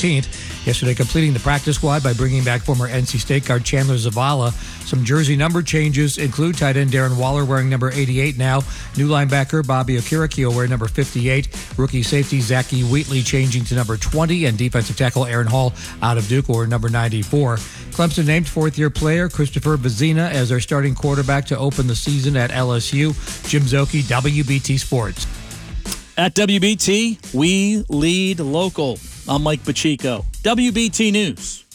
18th. Yesterday, completing the practice squad by bringing back former NC State guard Chandler Zavala. Some jersey number changes include tight end Darren Waller wearing number 88 now. New linebacker Bobby Okereke wearing number 58. Rookie safety Zachy Wheatley changing to number 20. And defensive tackle Aaron Hall out of Duke wearing number 94. Clemson named fourth-year player Christopher Vizina as their starting quarterback to open the season at LSU. Jim Szoke, WBT Sports. At WBT, we lead local. I'm Mike Pacheco. WBT News.